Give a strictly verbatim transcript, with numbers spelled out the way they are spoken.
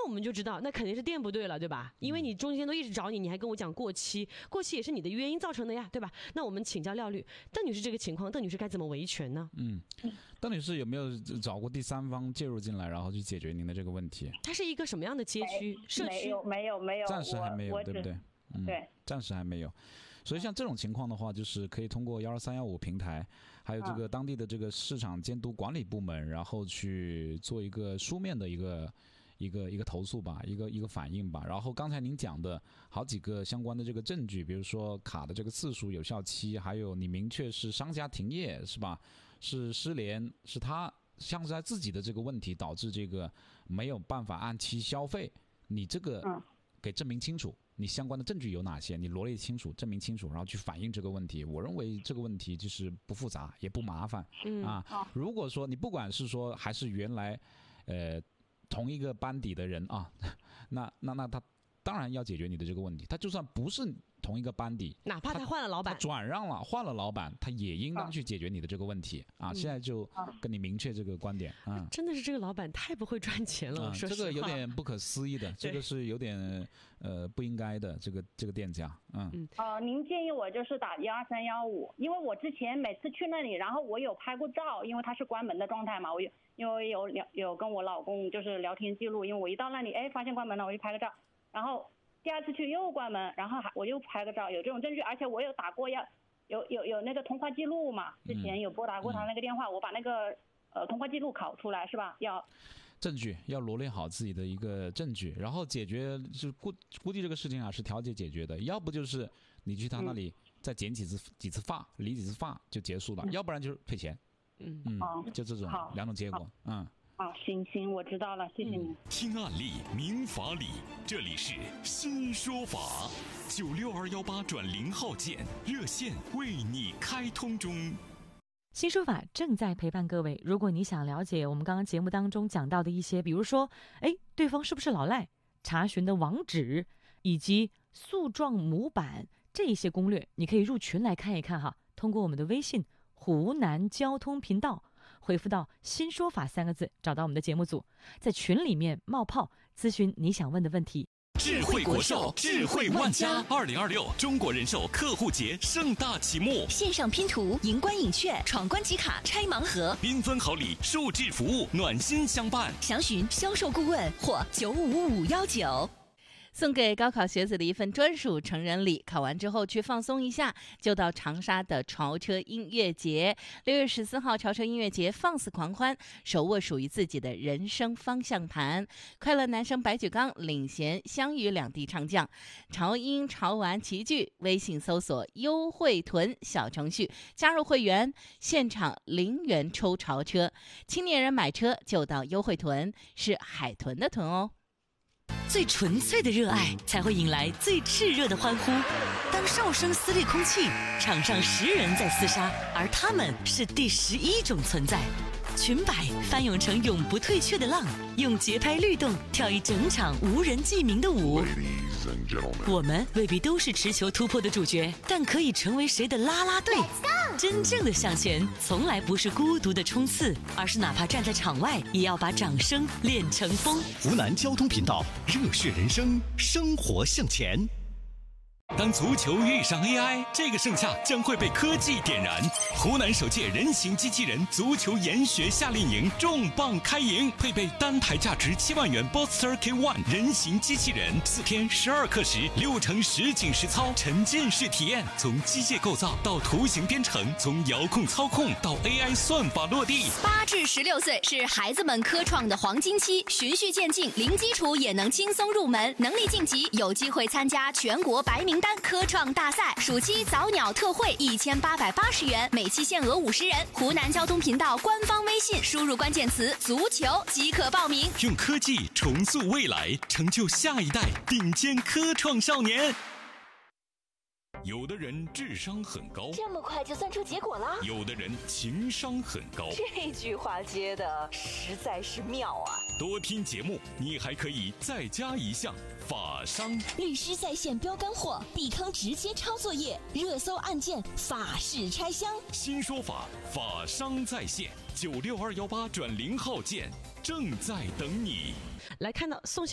那我们就知道那肯定是店不对了，对吧？因为你中间都一直找你，你还跟我讲过期，过期也是你的原因造成的呀，对吧？那我们请教廖律，邓女士这个情况，邓女士该怎么维权呢？ 嗯，邓女士有没有找过第三方介入进来，然后去解决您的这个问题？ 它是一个什么样的街区、社区？ 没有，没有，没有， 暂时还没有，对不对？嗯， 对， 暂时还没有。所以像这种情况的话，就是可以通过幺二三幺五平台，还有这个当地的这个市场监督管理部门，然后去做一个书面的一个一个一个投诉吧，一个一个反应吧。然后刚才您讲的好几个相关的这个证据，比如说卡的这个次数、有效期，还有你明确是商家停业是吧？是失联，是他像是在自己的这个问题导致这个没有办法按期消费，你这个给证明清楚。你相关的证据有哪些？你罗列清楚，证明清楚，然后去反映这个问题。我认为这个问题就是不复杂，也不麻烦、嗯、啊。如果说你不管是说还是原来，呃，同一个班底的人啊，那那那他当然要解决你的这个问题。他就算不是同一个班底， 哪怕他换了老板， 他转让了，换了老板，他也应当去解决你的这个问题啊！ 嗯、 现在就跟你明确这个观点啊！ 真的是这个老板太不会赚钱了， 啊、 说实话这个有点不可思议的，这个是有点呃不应该的，这个这个店家，嗯。 嗯呃，您建议我就是打幺二三幺五，因为我之前每次去那里，然后我有拍过照，因为它是关门的状态嘛，我有因为有聊有跟我老公就是聊天记录，因为我一到那里，哎，发现关门了，我就拍个照，然后。第二次去又关门，然后还我又拍个照，有这种证据，而且我有打过要有有有那个通话记录嘛，之前有拨打过他那个电话，嗯、我把那个呃通话记录拷出来是吧？要证据要罗列好自己的一个证据，然后解决是估估计这个事情啊是调解解决的，要不就是你去他那里再剪几次、嗯、几次发，理几次发就结束了，嗯、要不然就是退钱，嗯嗯，就这种两种结果，嗯。 啊，行行，我知道了，谢谢你。 听案例，明法理，这里是新说法，九六二幺八转零号键热线为你开通中。 新说法正在陪伴各位。如果你想了解我们刚刚节目当中讲到的一些，比如说，哎，对方是不是老赖，查询的网址以及诉状模板这一些攻略，你可以入群来看一看哈。通过我们的微信湖南交通频道。回复到新说法三个字，找到我们的节目组，在群里面冒泡咨询你想问的问题。 智慧国寿，智慧万家，二零二六中国人寿客户节盛大启幕， 线上拼图、赢关影券、闯关集卡、拆盲盒， 缤纷好礼，数字服务，暖心相伴。 详询销售顾问或九五五五幺九。 送给高考学子的一份专属成人礼，考完之后去放松一下，就到长沙的潮车音乐节。六月十四号，潮车音乐节放肆狂欢，手握属于自己的人生方向盘。快乐男声白举纲领衔湘渝两地唱将，潮音潮玩齐聚。微信搜索优惠囤小程序，加入会员，现场零元抽潮车。青年人买车就到优惠囤，是海豚的豚哦。 最纯粹的热爱才会引来最炽热的欢呼。当哨声撕裂空气，场上十人在厮杀，而他们是第十一种存在。裙摆翻涌成永不退却的浪，用节拍律动跳一整场无人记名的舞。我们未必都是持球突破的主角，但可以成为谁的啦啦队。真正的向前从来不是孤独的冲刺，而是哪怕站在场外也要把掌声练成风。 湖南交通频道，热血人生，生活向前。当足球遇上 A I， 这个盛夏将会被科技点燃。湖南首届人形机器人足球研学夏令营重磅开营，配备单台价值七万元 Boxster K 一 人形机器人，四天十二课时，六成实景实操，沉浸式体验，从机械构造到图形编程，从遥控操控到 A I 算法落地。 八至十六岁是孩子们科创的黄金期，循序渐进，零基础也能轻松入门，能力晋级有机会参加全国白名单科创大赛。暑期早鸟特惠一千八百八十元，每期限额五十人。湖南交通频道官方微信输入关键词足球即可报名。 用科技重塑未来，成就下一代顶尖科创少年。有的人智商很高， 这么快就算出结果了？ 有的人情商很高， 这句话接的实在是妙啊！ 多听节目，你还可以再加一项法商。 律师在线标干货，避坑直接抄作业，热搜案件法式拆箱。 新说法，法商在线，九六二幺八转零号键正在等你。 来看到宋